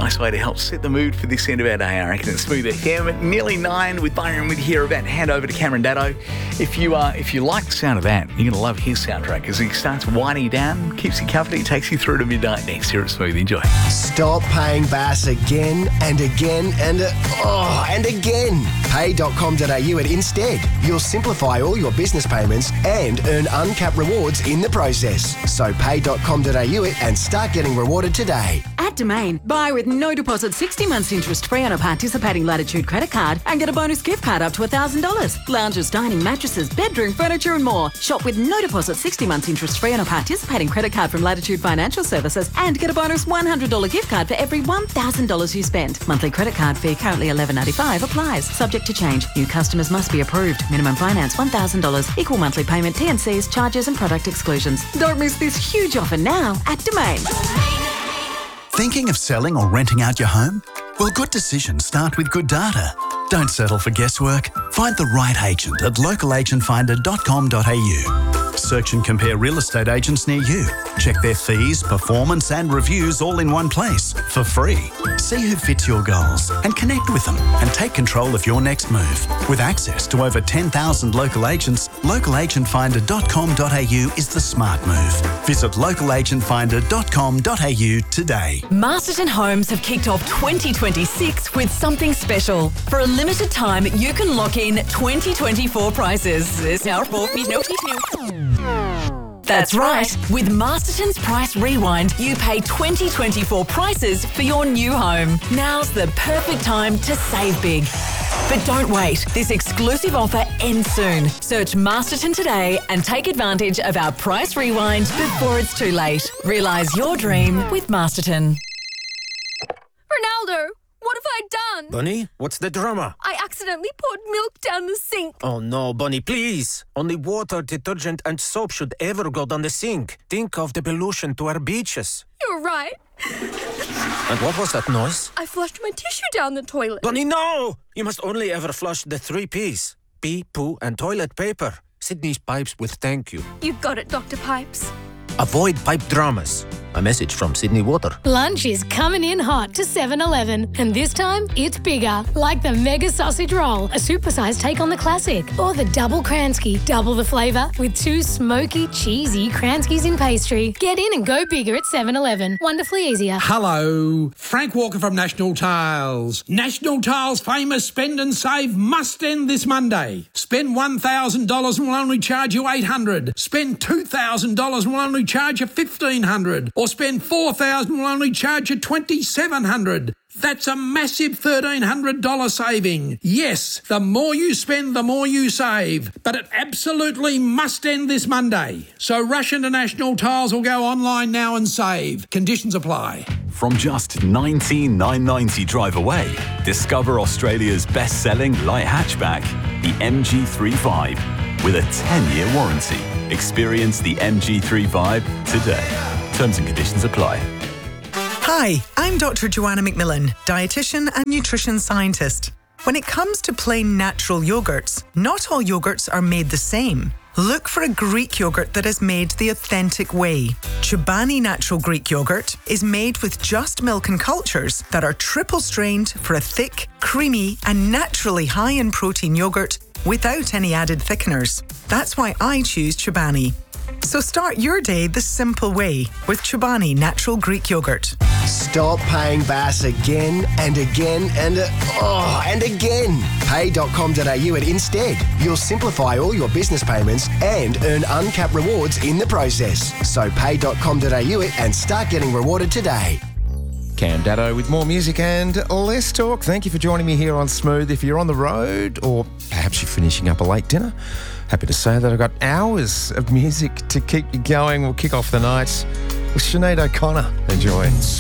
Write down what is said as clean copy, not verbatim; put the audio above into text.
nice way to help set the mood for this end of our day, I reckon. It's Smooth FM at nearly 9 with Byron with here. About to hand over to Cameron Daddo. If you like the sound of that, you're going to love his soundtrack as he starts winding you down, keeps you covered, he takes you through to midnight next here at Smooth. Enjoy. Stop paying Bass again and again and again. Pay.com.au and instead, you'll simplify all your business payments and earn uncapped rewards in the process. So pay.com.au and start getting rewarded today. At Domain, buy with no deposit 60 months interest free on a participating Latitude credit card and get a bonus gift card up to $1,000. Lounges, dining, mattresses, bedroom, furniture and more. Shop with no deposit 60 months interest free on a participating credit card from Latitude Financial Services and get a bonus $100 gift card for every $1,000 you spend. Monthly credit card fee currently $11.95 applies. Subject to change. New customers must be approved. Minimum finance $1,000. Equal monthly payment, T&Cs, charges and product exclusions. Don't miss this huge offer now at Domain. Thinking of selling or renting out your home? Well, good decisions start with good data. Don't settle for guesswork. Find the right agent at localagentfinder.com.au. Search and compare real estate agents near you. Check their fees, performance and reviews all in one place for free. See who fits your goals and connect with them and take control of your next move. With access to over 10,000 local agents, localagentfinder.com.au is the smart move. Visit localagentfinder.com.au today. Masterton Homes have kicked off 2026 with something special. For a limited time, you can lock in 2024 prices. That's right. With Masterton's Price Rewind, you pay 2024 prices for your new home. Now's the perfect time to save big. But don't wait. This exclusive offer ends soon. Search Masterton today and take advantage of our Price Rewind before it's too late. Realise your dream with Masterton. Ronaldo, what have I done? Bunny, what's the drama? I accidentally poured milk down the sink. Oh no, Bunny, please. Only water, detergent and soap should ever go down the sink. Think of the pollution to our beaches. You're right. And what was that noise? I flushed my tissue down the toilet. Bunny, no! You must only ever flush the 3 Ps. Pee, poo and toilet paper. Sydney's Pipes with thank you. You got it, Dr. Pipes. Avoid pipe dramas. A message from Sydney Water. Lunch is coming in hot to 7-Eleven, and this time it's bigger, like the Mega Sausage Roll, a supersized take on the classic, or the Double Kransky, double the flavour with 2 smoky, cheesy Kranskys in pastry. Get in and go bigger at 7-Eleven. Wonderfully easier. Hello, Frank Walker from National Tiles. National Tiles' famous Spend and Save must end this Monday. Spend $1,000 and we'll only charge you $800. Spend $2,000 and we'll only charge you $1,500. Or spend $4,000 will only charge you $2,700. That's a massive $1,300 saving. Yes, the more you spend, the more you save. But it absolutely must end this Monday. So rush into National Tiles or go online now and save. Conditions apply. From just $19,990 drive away, discover Australia's best-selling light hatchback, the MG3 with a 10-year warranty. Experience the MG3 today. Terms and conditions apply. Hi, I'm Dr. Joanna McMillan, dietitian and nutrition scientist. When it comes to plain natural yogurts, not all yogurts are made the same. Look for a Greek yogurt that is made the authentic way. Chobani Natural Greek Yogurt is made with just milk and cultures that are triple strained for a thick, creamy and naturally high in protein yogurt without any added thickeners. That's why I choose Chobani. So start your day the simple way with Chobani Natural Greek Yogurt. Stop paying Bass again and again and again. Pay.com.au and instead, you'll simplify all your business payments and earn uncapped rewards in the process. So pay.com.au and start getting rewarded today. Cam Daddo with more music and less talk. Thank you for joining me here on Smooth. If you're on the road or perhaps you're finishing up a late dinner, happy to say that I've got hours of music to keep you going. We'll kick off the night with Sinead O'Connor. Enjoy.